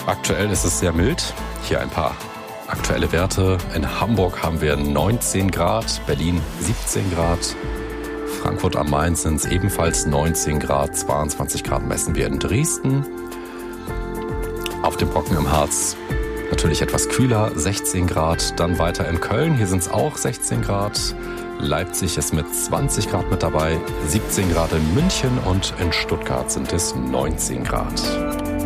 Aktuell ist es sehr mild. Hier ein paar aktuelle Werte. In Hamburg haben wir 19 Grad, Berlin 17 Grad, Frankfurt am Main sind es ebenfalls 19 Grad, 22 Grad messen wir in Dresden. Auf dem Brocken im Harz natürlich etwas kühler, 16 Grad. Dann weiter in Köln, hier sind es auch 16 Grad. Leipzig ist mit 20 Grad mit dabei, 17 Grad in München und in Stuttgart sind es 19 Grad.